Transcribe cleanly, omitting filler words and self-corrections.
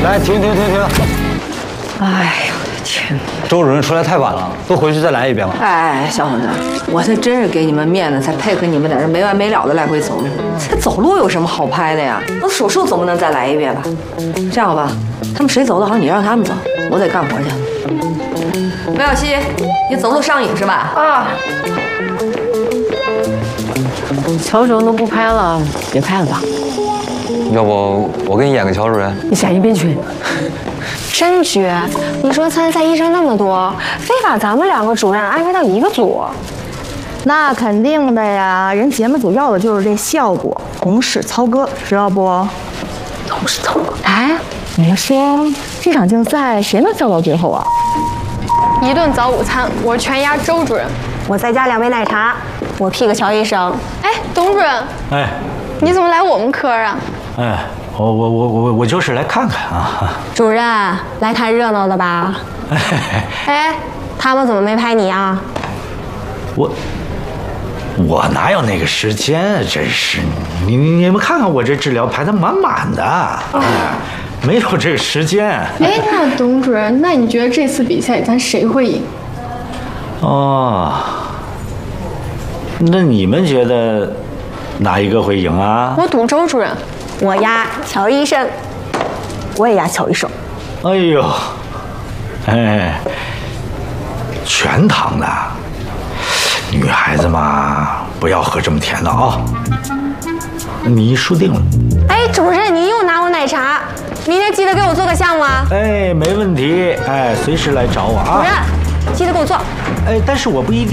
来，停！ 哎呦我的天！ 周主任出来太晚了，都回去再来一遍吧。 哎，小伙子，我这真是给你们面子，才配合你们在这没完没了的来回走路。这走路有什么好拍的呀？那手术总不能再来一遍吧？这样吧，他们谁走得好，你让他们走，我得干活去。梅小西，你走路上瘾是吧？啊。乔主任都不拍了，别拍了吧。 要不我给你演个乔主任？ 你闪一边去。 真绝！你说参赛医生那么多，非把咱们2个主任安排到一个组？ 那肯定的呀，人节目组要的就是这效果，同事操戈，知道不？ 同事操戈。 哎，你们说这场竞赛谁能笑到最后啊？ 一顿早午餐，我全压周主任。 我再加2杯奶茶，我 pick 乔医生。 哎，董主任， 哎， 你怎么来我们科啊？ 哎，我就是来看看啊。 主任，来看热闹的吧？哎，他们怎么没拍你啊？ 我哪有那个时间啊？真是，你们看看我这治疗排得满满的，哎，没有这个时间。 哎，那董主任，那你觉得这次比赛咱谁会赢？ 哦，那你们觉得哪一个会赢啊？ 我赌周主任。 我压乔医生。 我也压乔医生。 哎呦，哎，全糖的，女孩子嘛，不要喝这么甜的啊。你输定了。 哎，主任，你又拿我奶茶，明天记得给我做个项目啊。 哎，没问题，哎，随时来找我啊。 主任，记得给我做。 哎，但是我不一定。